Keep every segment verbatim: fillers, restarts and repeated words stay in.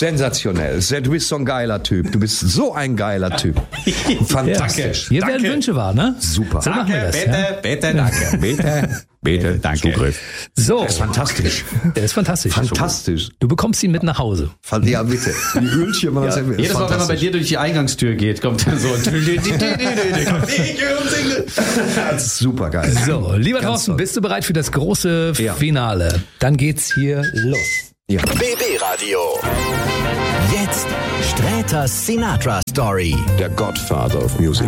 Sensationell. Du bist so ein geiler Typ. Du bist so ein geiler Typ. Fantastisch. Hier werden Wünsche wahr, ne? Super. So machen wir das, bitte, ja? bitte, danke. Bitte, bitte, danke. Zugriff. So. Das ist fantastisch. Der ist fantastisch. Fantastisch. Du bekommst ihn mit nach Hause. Ja, bitte. Die Ölchen, man das Jedes Mal, wenn man bei dir durch die Eingangstür geht, kommt dann so ein Das ist super geil. So, lieber Ganz Thorsten, toll. bist du bereit für das große Ja. Finale? Dann geht's hier los. Ja. B B Radio. Jetzt Sträters Sinatra Story. Der Godfather of Music.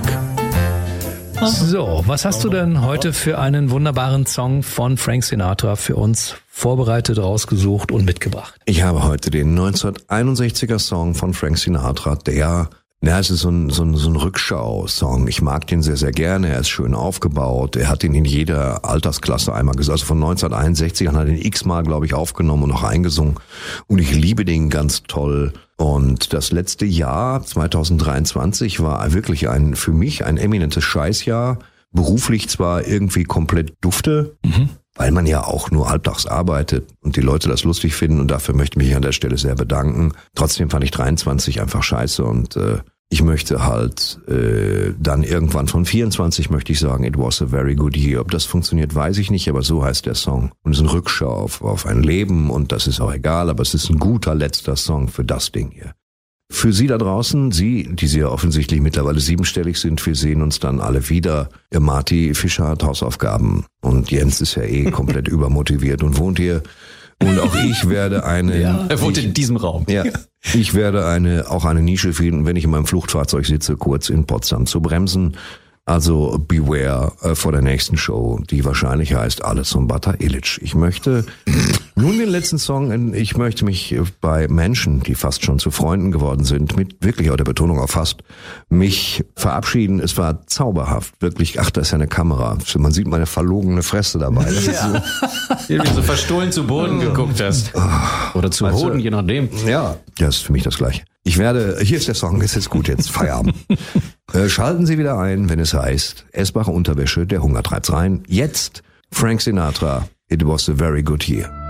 So, was hast du denn heute für einen wunderbaren Song von Frank Sinatra für uns vorbereitet, rausgesucht und mitgebracht? Ich habe heute den neunzehnhunderteinundsechziger Song von Frank Sinatra, der, na, es ist so ein, so ein, so ein Rückschau-Song. Ich mag den sehr, sehr gerne. Er ist schön aufgebaut. Er hat ihn in jeder Altersklasse einmal gesungen. Also von neunzehnhunderteinundsechzig hat er den x-mal, glaube ich, aufgenommen und noch eingesungen. Und ich liebe den ganz toll. Und das letzte Jahr, zweitausenddreiundzwanzig, war wirklich ein, für mich ein eminentes Scheißjahr. Beruflich zwar irgendwie komplett dufte, mhm. weil man ja auch nur halbtags arbeitet und die Leute das lustig finden, und dafür möchte ich mich an der Stelle sehr bedanken. Trotzdem fand ich dreiundzwanzig einfach scheiße, und äh, ich möchte halt äh, dann irgendwann von vierundzwanzig möchte ich sagen, it was a very good year. Ob das funktioniert, weiß ich nicht, aber so heißt der Song. Und es ist eine Rückschau auf, auf ein Leben, und das ist auch egal, aber es ist ein guter letzter Song für das Ding hier. Für Sie da draußen, Sie, die Sie ja offensichtlich mittlerweile siebenstellig sind, wir sehen uns dann alle wieder. Der Marty Fischer hat Hausaufgaben und Jens ist ja eh komplett übermotiviert und wohnt hier. Und auch ich werde eine... Ja, Er wohnt ich, in diesem Raum. Ja, ich werde eine auch eine Nische finden, wenn ich in meinem Fluchtfahrzeug sitze, kurz in Potsdam zu bremsen. Also beware äh, vor der nächsten Show, die wahrscheinlich heißt Alles um Bata Illich. Ich möchte nun den letzten Song, ich möchte mich bei Menschen, die fast schon zu Freunden geworden sind, mit wirklich auch der Betonung auf fast, mich verabschieden. Es war zauberhaft, wirklich. Ach, da ist ja eine Kamera. Man sieht meine verlogene Fresse dabei. Das ist so, Wie du so verstohlen zu Boden geguckt hast. Oder zu Weißt du, Hoden, je nachdem. ja, das ist für mich das Gleiche. Ich werde, hier ist der Song, ist jetzt gut, jetzt Feierabend. äh, schalten Sie wieder ein, wenn es heißt, Esbacher Unterwäsche, der Hunger treibt's rein. Jetzt Frank Sinatra, It was a very good year.